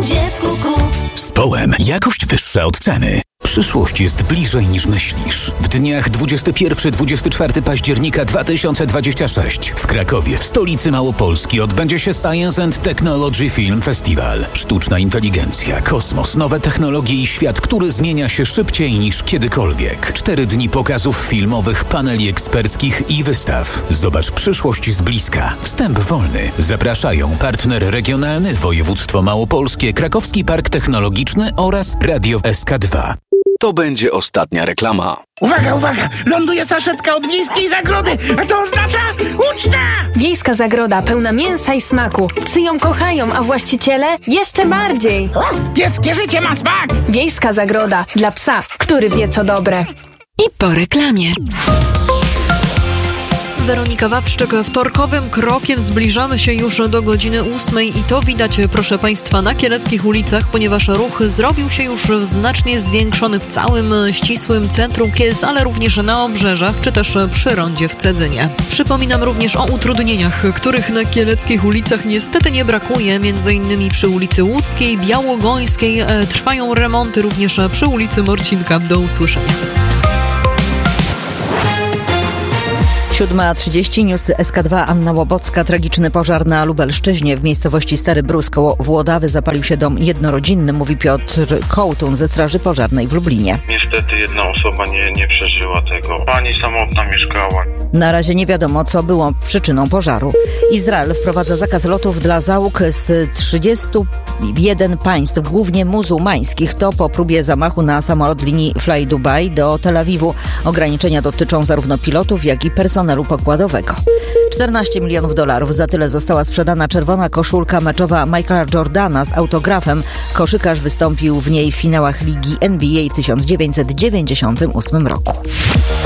dziecku kup. Z Połem jakość wyższa od ceny. Przyszłość jest bliżej niż myślisz. W dniach 21-24 października 2026 w Krakowie, w stolicy Małopolski, odbędzie się Science and Technology Film Festival. Sztuczna inteligencja, kosmos, nowe technologie i świat, który zmienia się szybciej niż kiedykolwiek. 4 dni pokazów filmowych, paneli eksperckich i wystaw. Zobacz przyszłość z bliska. Wstęp wolny. Zapraszają partner regionalny, województwo małopolskie, Krakowski Park Technologiczny oraz Radio SK2. To będzie ostatnia reklama. Uwaga, uwaga! Ląduje saszetka od Wiejskiej Zagrody, a to oznacza uczta! Wiejska Zagroda pełna mięsa i smaku. Psy ją kochają, a właściciele jeszcze bardziej. Pieskie życie ma smak! Wiejska Zagroda dla psa, który wie co dobre. I po reklamie. Weronika Wawrzyk. Wtorkowym krokiem zbliżamy się już do godziny 8 i to widać, proszę Państwa, na kieleckich ulicach, ponieważ ruch zrobił się już znacznie zwiększony w całym ścisłym centrum Kielc, ale również na obrzeżach, czy też przy rondzie w Cedzynie. Przypominam również o utrudnieniach, których na kieleckich ulicach niestety nie brakuje, m.in. przy ulicy Łódzkiej, Białogońskiej. Trwają remonty również przy ulicy Morcinka. Do usłyszenia. 7:30, newsy SK2, Anna Łobocka. Tragiczny pożar na Lubelszczyźnie. W miejscowości Stary Brus koło Włodawy zapalił się dom jednorodzinny, mówi Piotr Kołtun ze Straży Pożarnej w Lublinie. Niestety jedna osoba nie przeżyła tego. Pani samotna mieszkała. Na razie nie wiadomo, co było przyczyną pożaru. Izrael wprowadza zakaz lotów dla załóg z 31 państw, głównie muzułmańskich. To po próbie zamachu na samolot linii Fly Dubai do Tel Awiwu. Ograniczenia dotyczą zarówno pilotów, jak i personelu pokładowego. $14 milionów. Za tyle została sprzedana czerwona koszulka meczowa Michaela Jordana z autografem. Koszykarz wystąpił w niej w finałach ligi NBA w 1998 roku.